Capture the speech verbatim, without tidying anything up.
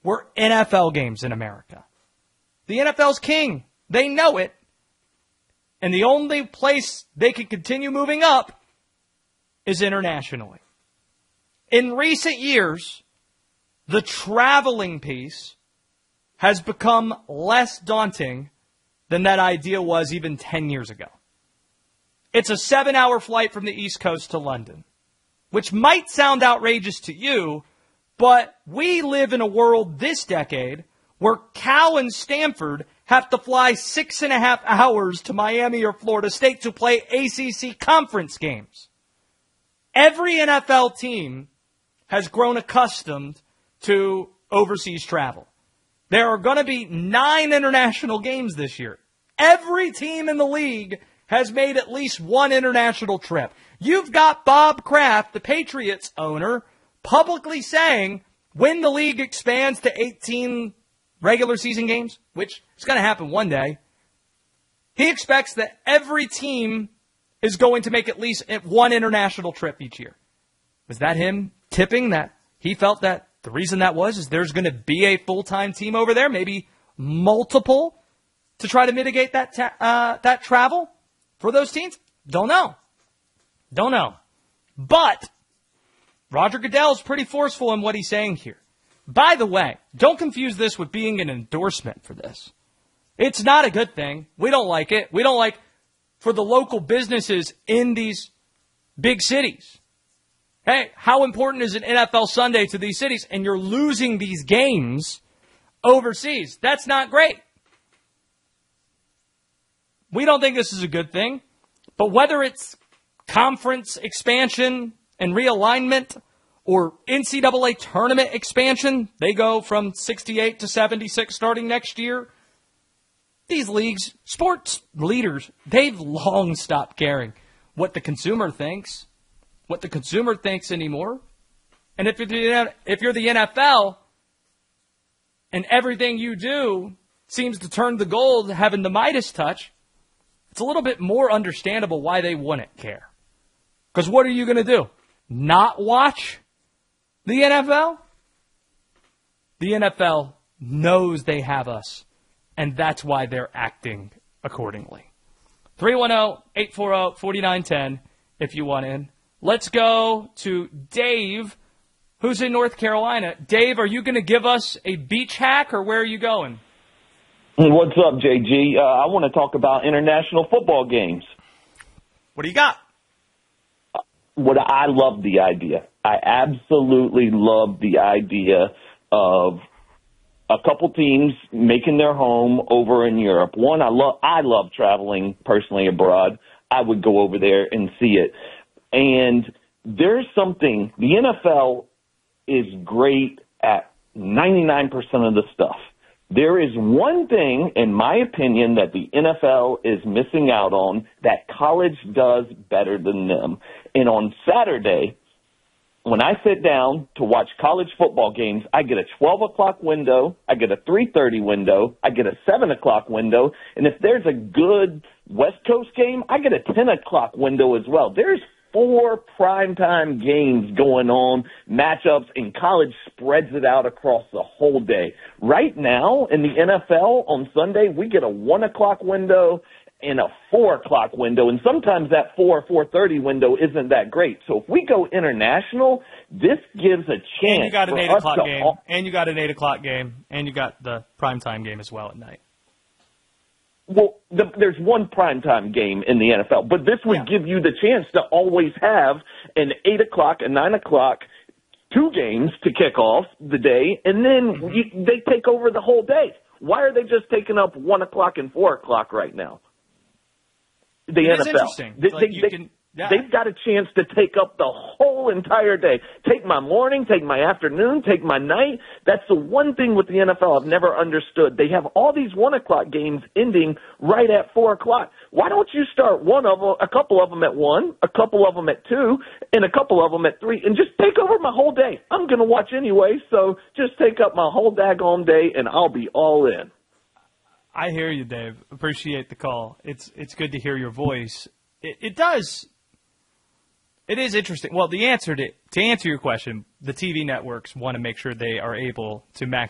were N F L games in America. The N F L's king. They know it. And the only place they can continue moving up is internationally. In recent years, the traveling piece has become less daunting than that idea was even ten years ago. It's a seven-hour flight from the East Coast to London, which might sound outrageous to you, but we live in a world this decade where Cal and Stanford have to fly six and a half hours to Miami or Florida State to play A C C conference games. Every N F L team has grown accustomed to overseas travel. There are going to be nine international games this year. Every team in the league has made at least one international trip. You've got Bob Kraft, the Patriots owner, publicly saying when the league expands to eighteen regular season games, which is going to happen one day, he expects that every team is going to make at least one international trip each year. Was that him tipping that he felt that the reason that was is there's going to be a full-time team over there, maybe multiple, to try to mitigate that ta- uh, that travel for those teams? Don't know. Don't know. But Roger Goodell is pretty forceful in what he's saying here. By the way, don't confuse this with being an endorsement for this. It's not a good thing. We don't like it. We don't like for the local businesses in these big cities. Hey, how important is an N F L Sunday to these cities? And you're losing these games overseas. That's not great. We don't think this is a good thing. But whether it's conference expansion and realignment or N C double A tournament expansion, they go from sixty-eight to seventy-six starting next year. These leagues, sports leaders, they've long stopped caring what the consumer thinks, what the consumer thinks anymore. And if you're the, if you're the N F L and everything you do seems to turn the gold, having the Midas touch, it's a little bit more understandable why they wouldn't care. Because what are you going to do? Not watch the N F L? The N F L knows they have us, and that's why they're acting accordingly. three one zero, eight four zero, four nine one zero if you want in. Let's go to Dave, who's in North Carolina. Dave, are you going to give us a beach hack, or where are you going? What's up, J G? Uh, I want to talk about international football games. What do you got? What I love the idea. I absolutely love the idea of a couple teams making their home over in Europe. One, I love I love traveling personally abroad. I would go over there and see it. And there's something, the N F L is great at ninety-nine percent of the stuff. There is one thing, in my opinion, that the N F L is missing out on that college does better than them. And on Saturday, when I sit down to watch college football games, I get a twelve o'clock window, I get a three thirty window, I get a seven o'clock window, and if there's a good West Coast game, I get a ten o'clock window as well. There's four primetime games going on, matchups, and college spreads it out across the whole day. Right now in the N F L on Sunday, we get a one o'clock window and a four o'clock window, and sometimes that four, four thirty window isn't that great. So if we go international, this gives a chance. And you got an for eight us o'clock to game, all- and you got an eight o'clock game, and you got the primetime game as well at night. Well, the, there's one primetime game in the N F L, but this would Yeah. give you the chance to always have an eight o'clock, a nine o'clock, two games to kick off the day, and then Mm-hmm. you, they take over the whole day. Why are they just taking up one o'clock and four o'clock right now? The It N is F L. interesting. They, It's like they- you they- can- yeah. They've got a chance to take up the whole entire day. Take my morning, take my afternoon, take my night. That's the one thing with the N F L I've never understood. They have all these one o'clock games ending right at four o'clock. Why don't you start one of them, a couple of them at one, a couple of them at two, and a couple of them at three, and just take over my whole day? I'm going to watch anyway, so just take up my whole daggone day, and I'll be all in. I hear you, Dave. Appreciate the call. It's it's good to hear your voice. It, it does. It is interesting. Well, the answer to to answer your question, the T V networks want to make sure they are able to max